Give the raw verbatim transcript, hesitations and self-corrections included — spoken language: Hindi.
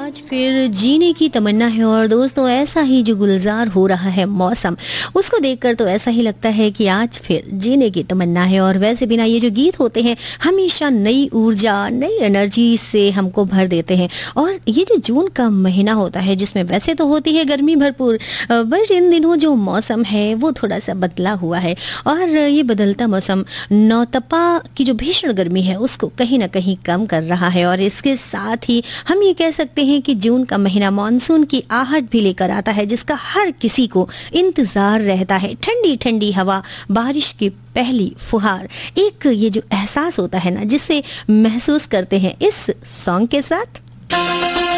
आज फिर जीने की तमन्ना है और दोस्तों ऐसा ही जो गुलजार हो रहा है मौसम, उसको देखकर तो ऐसा ही लगता है कि आज फिर जीने की तमन्ना है। और वैसे बिना ये जो गीत होते हैं हमेशा नई ऊर्जा नई एनर्जी से हमको भर देते हैं। और ये जो जून का महीना होता है जिसमें वैसे तो होती है गर्मी भरपूर, बट इन दिनों जो मौसम है वो थोड़ा सा बदला हुआ है और ये बदलता मौसम नौतपा की जो भीषण गर्मी है उसको कहीं ना कहीं कम कर रहा है। और इसके साथ ही हम ये कह सकते हैं कि जून का महीना मानसून की आहट भी लेकर आता है, जिसका हर किसी को इंतजार रहता है। ठंडी ठंडी हवा, बारिश की पहली फुहार, एक ये जो एहसास होता है ना जिससे महसूस करते हैं इस सॉन्ग के साथ।